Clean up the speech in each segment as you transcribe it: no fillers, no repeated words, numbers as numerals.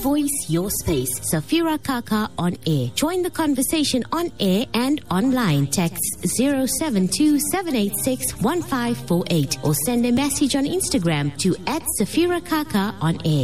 voice, your space. Safira Kaka on air. Join the conversation on air and online. Text 072-786-1548 or send a message on Instagram to @Safira Kaka on air.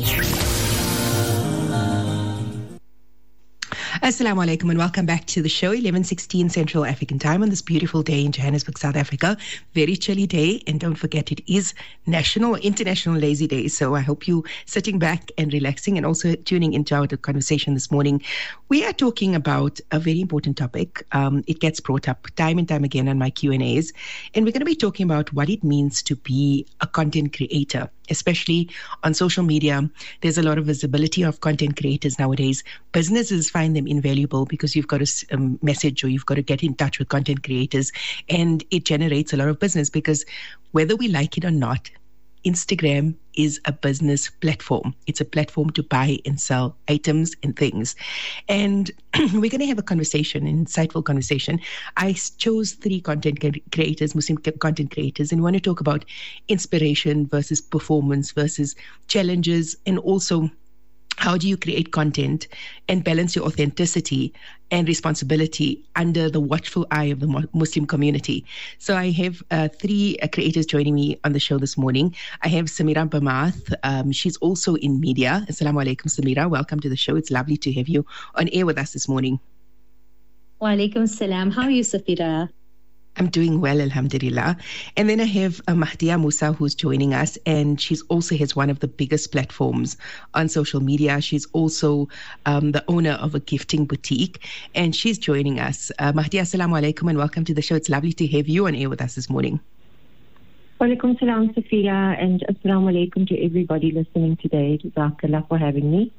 Assalamu alaikum and welcome back to the show, 11:16 Central African Time on this beautiful day in Johannesburg, South Africa. Very chilly day, and don't forget it is National or International Lazy Day. So I hope you sitting back and relaxing and also tuning into our conversation this morning. We are talking about a very important topic. It gets brought up time and time again on my Q&As, and we're going to be talking about what it means to be a content creator. Especially on social media, there's a lot of visibility of content creators nowadays. Businesses find them invaluable because you've got to message or you've got to get in touch with content creators, and it generates a lot of business because whether we like it or not, Instagram is a business platform. It's a platform to buy and sell items and things. And we're going to have a conversation, an insightful conversation. I chose 3 content creators, Muslim content creators, and we want to talk about inspiration versus performance versus challenges, and also how do you create content and balance your authenticity and responsibility under the watchful eye of the Muslim community. So I have 3 creators joining me on the show this morning. I have Samira Bamath. She's also in media. Assalamu alaikum, Samira. Welcome to the show. It's lovely to have you on air with us this morning. Wa alaikum salam. How are you, Safira? I'm doing well, alhamdulillah. And then I have Mahdia Musa, who's joining us, and she's also has one of the biggest platforms on social media. She's also the owner of a gifting boutique, and she's joining us. Mahdia, assalamu alaikum and welcome to the show. It's lovely to have you on air with us this morning. Wa alaikum salam, Safira, and assalamu alaikum to everybody listening today. Jazakallah for having me.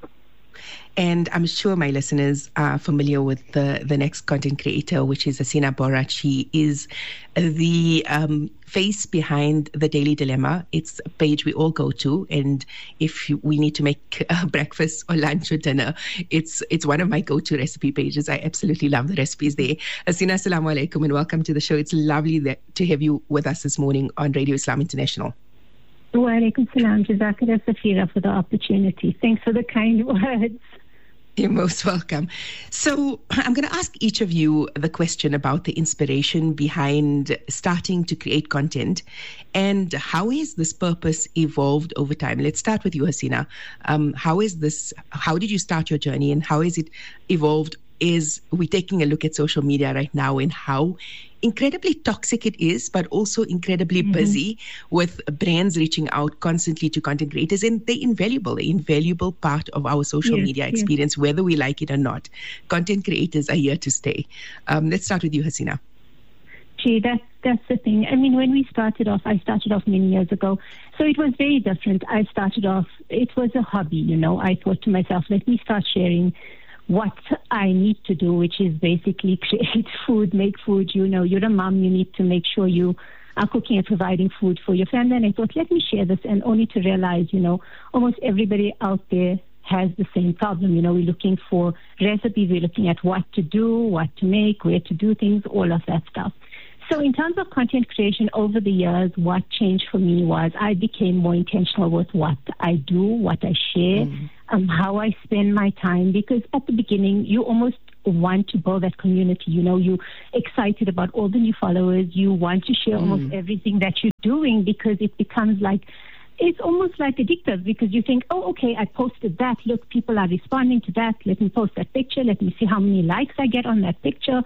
And I'm sure my listeners are familiar with the next content creator, which is Hasina Borat. She is the face behind The Daily Dilemma. It's a page we all go to. And if we need to make breakfast or lunch or dinner, it's one of my go-to recipe pages. I absolutely love the recipes there. Hasina, assalamu alaikum and welcome to the show. It's lovely to have you with us this morning on Radio Islam International. Wa alaikum salam. Jazakallah, Safira, for the opportunity. Thanks for the kind words. You're most welcome. So I'm going to ask each of you the question about the inspiration behind starting to create content and how has this purpose evolved over time. Let's start with you, Hasina. How did you start your journey and how has it evolved? Is we're taking a look at social media right now and how incredibly toxic it is, but also incredibly busy with brands reaching out constantly to content creators, and they're invaluable part of our social media experience, whether we like it or not. Content creators are here to stay. Let's start with you, Hasina. Gee, that's the thing. I mean, when I started off many years ago, so it was very different. It was a hobby, I thought to myself, let me start sharing what I need to do, which is basically create food, make food. You're a mom, you need to make sure you are cooking and providing food for your family. And I thought, let me share this, and only to realize, almost everybody out there has the same problem. We're looking for recipes, we're looking at what to do, what to make, where to do things, all of that stuff. So in terms of content creation over the years, what changed for me was I became more intentional with what I do, what I share, how I spend my time, because at the beginning, you almost want to build that community. You're excited about all the new followers. You want to share almost everything that you're doing because it becomes it's almost like addictive because you think, oh, okay, I posted that. Look, people are responding to that. Let me post that picture. Let me see how many likes I get on that picture.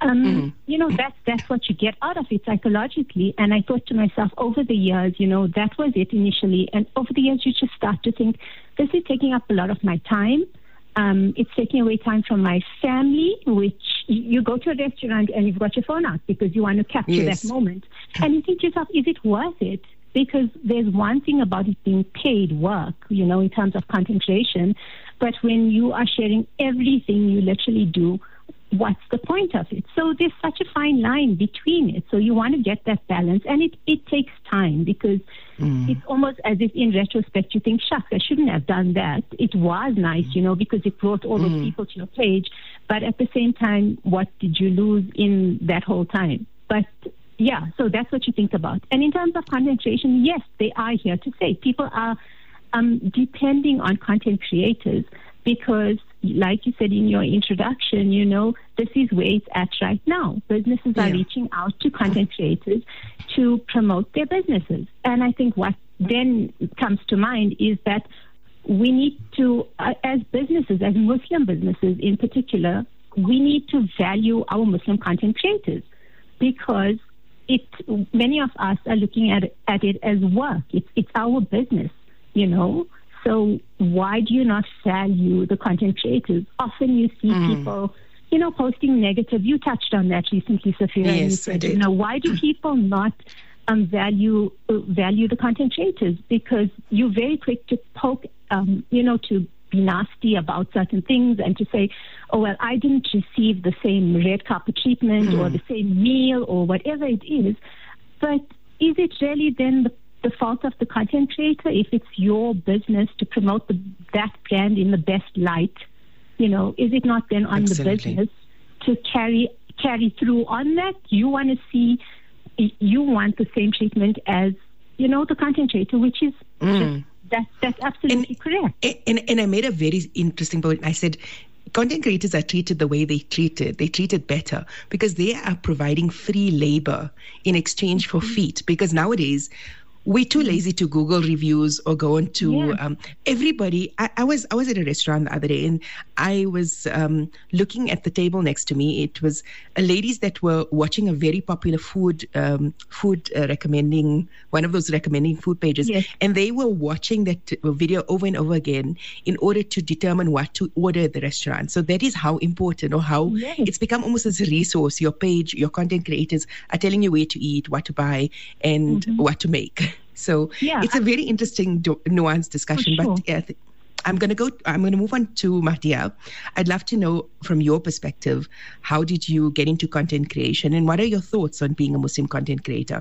That's what you get out of it psychologically. And I thought to myself over the years, that was it initially. And over the years, you just start to think, this is taking up a lot of my time. It's taking away time from my family, which you go to a restaurant and you've got your phone out because you want to capture that moment. And you think to yourself, is it worth it? Because there's one thing about it being paid work, in terms of content creation. But when you are sharing everything you literally do, what's the point of it? So there's such a fine line between it. So you want to get that balance. And it takes time because it's almost as if in retrospect you think, shucks, I shouldn't have done that. It was nice, because it brought all those people to your page. But at the same time, what did you lose in that whole time? But yeah, so that's what you think about. And in terms of content creation, yes, they are here to stay. People are depending on content creators, because like you said in your introduction, this is where it's at right now. Businesses are reaching out to content creators to promote their businesses. And I think what then comes to mind is that we need to, as businesses, as Muslim businesses in particular, we need to value our Muslim content creators, because many of us are looking at it as work. It's our business, So why do you not value the content creators? Often you see people, posting negative. You touched on that recently, Safira. Yes, and you said, I did. Why do people not value the content creators? Because you're very quick to poke, to be nasty about certain things and to say, oh, well, I didn't receive the same red carpet treatment or the same meal or whatever it is. But is it really then the fault of the content creator if it's your business to promote that brand in the best light? Is it not then on the business to carry through on that? You want the same treatment as, the content creator, which is that's absolutely correct. And I made a very interesting point. I said, content creators are treated the way they treated. They treated better because they are providing free labor in exchange for feet. Because nowadays, we're too lazy to Google reviews or go into everybody. I was at a restaurant the other day and I was looking at the table next to me. It was ladies that were watching a very popular food recommending, one of those recommending food pages. Yes. And they were watching that video over and over again in order to determine what to order at the restaurant. So that is how important, or how it's become almost as a resource. Your page, your content creators are telling you where to eat, what to buy, and what to make. So it's a very interesting, nuanced discussion. But I'm going to move on to Mahdia. I'd love to know from your perspective, how did you get into content creation and what are your thoughts on being a Muslim content creator?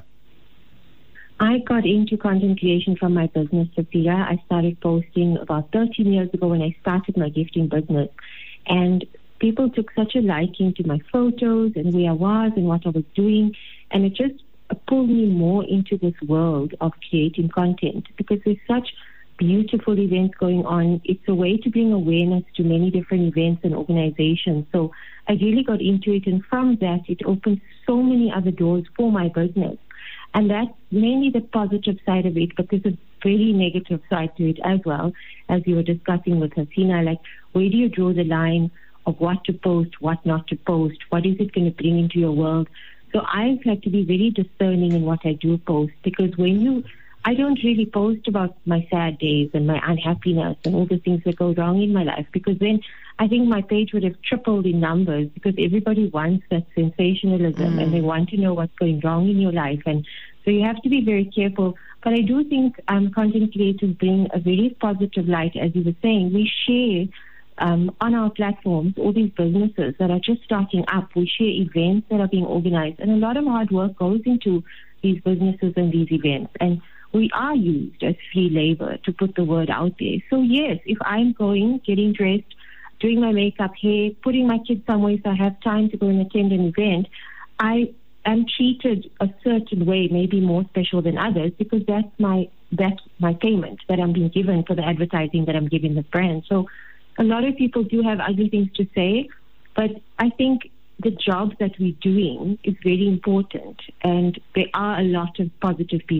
I got into content creation from my business, Safira. I started posting about 13 years ago when I started my gifting business. And people took such a liking to my photos and where I was and what I was doing. And it just pulled me more into this world of creating content, because there's such beautiful events going on. It's a way to bring awareness to many different events and organizations. So I really got into it, and from that, it opened so many other doors for my business. And that's mainly the positive side of it, but there's a very negative side to it as well, as you were discussing with Hasina, like, where do you draw the line of what to post, what not to post, what is it going to bring into your world? So I've had to be very discerning in what I do post, because I don't really post about my sad days and my unhappiness and all the things that go wrong in my life, because then I think my page would have tripled in numbers, because everybody wants that sensationalism and they want to know what's going wrong in your life. And so you have to be very careful. But I do think content creators bring a very positive light, as you were saying. We share on our platforms, all these businesses that are just starting up. We share events that are being organized, and a lot of hard work goes into these businesses and these events. And we are used as free labor to put the word out there. So yes, if I'm going, getting dressed, doing my makeup, hair, putting my kids somewhere so I have time to go and attend an event, I am treated a certain way, maybe more special than others, because that's my payment that I'm being given for the advertising that I'm giving the brand. So a lot of people do have ugly things to say, but I think the job that we're doing is very important, and there are a lot of positive people